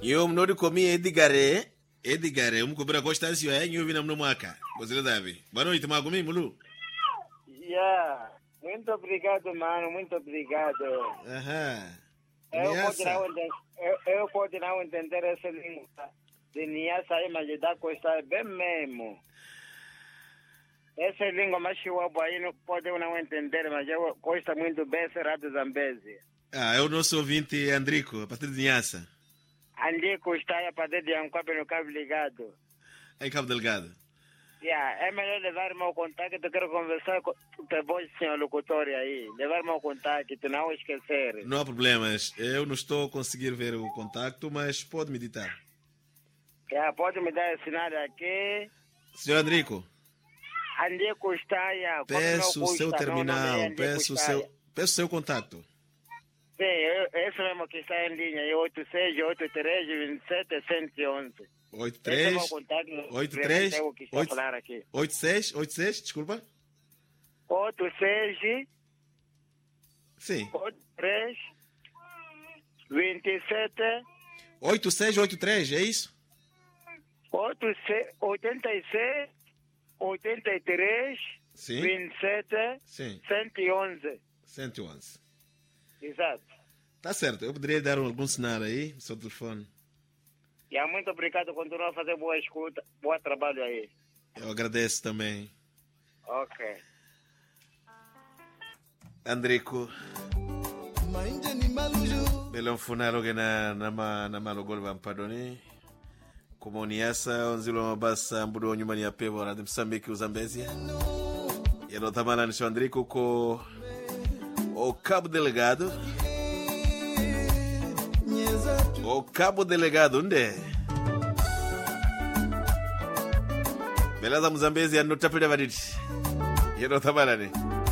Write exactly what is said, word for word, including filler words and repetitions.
Eu não comi Edgare. Edgare, um cobra Constâncio é, eu vi na Mnumaca. Você deve. Boa noite, Magumi, Mulu. Yeah. Muito obrigado, mano. Muito obrigado. Aham. Eu pode, não entender, eu, eu pode não entender essa língua de Niassa aí, mas dá coisa bem mesmo. Essa língua mais chihuahua aí não pode não entender, mas eu gosto muito bem será do Zambezi. Ah, é o nosso ouvinte Andrico, a partir de Niassa. Andrico está aí a partir de Ancope no Cabo Ligado. Em Cabo Delgado. Yeah, é melhor levar meu contato, eu quero conversar com o voz, senhor locutor aí. Levar meu contato, não esquecer. Não há problemas. Eu não estou a conseguir ver o contacto, mas pode meditar. Yeah, pode me dar sinal aqui. Senhor Andrico. Andrico está aí. Peço o seu terminal, não, não, peço o seu, peço o seu contato. Sim, eu, esse mesmo que está em linha, é oito seis oito três vinte e sete cento e onze. oito três oito três oito seis oito seis, desculpa. oito seis Sim. oito três vinte e sete oito seis oito três, é isso? oitenta e seis oitenta e três Sim. vinte e sete Sim. cento e onze. cento e onze. Exato. Tá certo, eu poderia dar algum sinal aí no seu telefone. E muito obrigado, continua a fazer boa escuta, bom trabalho aí. Eu agradeço também. Ok. Andrico. Belon funalo gena nama nama logol vampadoni. Como niasa onzilo mabasa mbudo nyuma ni apevo na Msambiki uzambezia. Yelo tamala ni Andrico ko o Cabo Delgado. O Cabo Delegado, onde? Beleza Mzambezi anotapira vaditi. Yero tabalani.